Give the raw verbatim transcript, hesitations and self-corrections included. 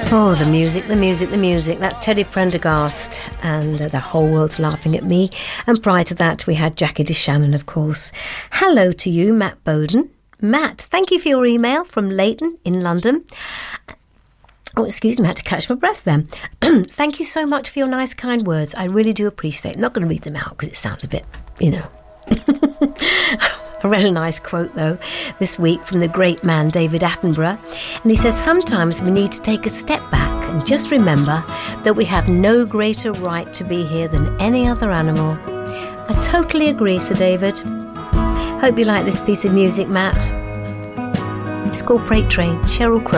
Oh, the music, the music, the music. That's Teddy Prendergast, and uh, the whole world's laughing at me. And prior to that, we had Jackie DeShannon, of course. Hello to you, Matt Bowden. Matt, thank you for your email from Leighton in London. Oh, excuse me, I had to catch my breath then. Thank you so much for your nice, kind words. I really do appreciate it. I'm not going to read them out because it sounds a bit, you know. I read a nice quote, though, this week from the great man David Attenborough. And he says, sometimes we need to take a step back and just remember that we have no greater right to be here than any other animal. I totally agree, Sir David. Hope you like this piece of music, Matt. It's called Freight Train, Sheryl Crow.